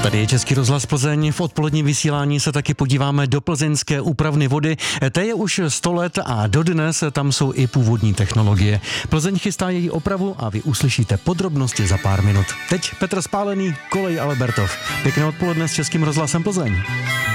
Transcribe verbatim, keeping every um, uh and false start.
Tady je Český rozhlas Plzeň. V odpoledním vysílání se taky podíváme do plzeňské úpravny vody. Té je už sto let a dodnes tam jsou i původní technologie. Plzeň chystá její opravu a vy uslyšíte podrobnosti za pár minut. Teď Petr Spálený, Kolej Albertov. Pěkné odpoledne s Českým rozhlasem Plzeň.